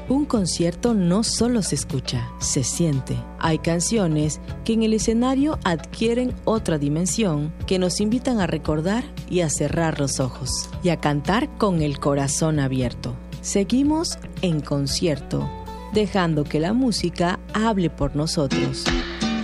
Un concierto no solo se escucha, se siente. Hay canciones que en el escenario adquieren otra dimensión, que nos invitan a recordar y a cerrar los ojos, y a cantar con el corazón abierto. Seguimos en concierto, dejando que la música hable por nosotros.